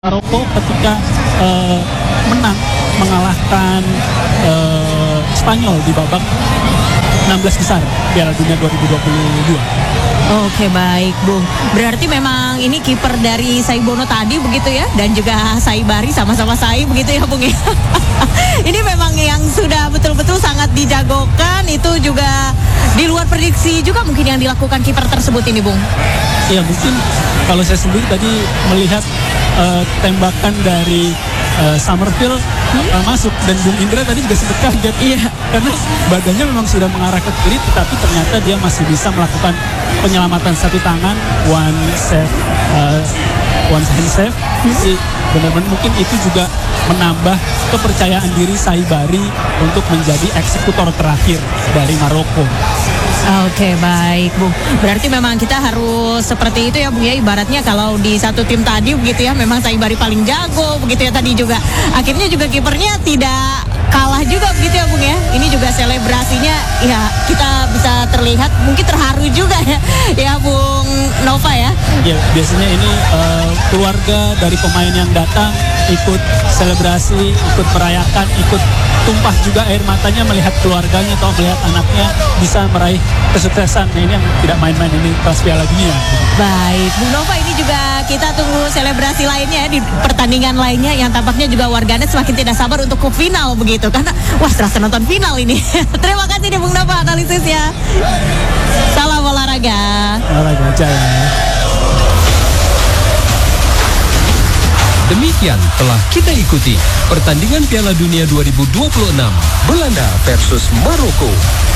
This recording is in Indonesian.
Maroko ketika menang mengalahkan Spanyol di babak 16 besar Piala Dunia 2022. Oke, baik Bung. Berarti memang ini kiper dari Saibono tadi begitu ya, dan juga Saibari sama-sama Sai begitu ya Bung ya. Ini memang yang sudah betul-betul sangat dijagokan, itu juga di luar prediksi juga mungkin yang dilakukan kiper tersebut ini Bung. Iya, mungkin kalau saya sendiri tadi melihat tembakan dari Summerfield masuk, dan Bung Indra tadi juga sempat kaget. Iya. Karena badannya memang sudah mengarah ke kiri, tetapi ternyata dia masih bisa melakukan penyelamatan satu tangan, one hand save. Jadi benar-benar mungkin itu juga menambah kepercayaan diri Saibari untuk menjadi eksekutor terakhir dari Maroko. Oke, baik Bung. Berarti memang kita harus seperti itu ya Bung ya. Ibaratnya kalau di satu tim tadi begitu ya, memang Saibari paling jago begitu ya tadi juga. Akhirnya juga kipernya tidak kalah juga begitu ya Bung ya. Ini juga selebrasinya ya kita bisa terlihat mungkin terharu juga ya Bung Nova ya. Ya, biasanya ini keluarga dari pemain yang datang ikut selebrasi, ikut merayakan, ikut tumpah juga air matanya melihat keluarganya atau melihat anaknya bisa meraih kesuksesan. Nah, ini yang tidak main-main, ini kelas Piala Dunia. Baik, Bung Nova, ini juga kita tunggu selebrasi lainnya di pertandingan lainnya yang tampaknya juga warganet semakin tidak sabar untuk ke final begitu, karena wah serasa nonton final ini. Terima kasih nih Bung Nova analisisnya. Salam olahraga. Olahraga jaya. Demikian telah kita ikuti pertandingan Piala Dunia 2026 Belanda versus Maroko.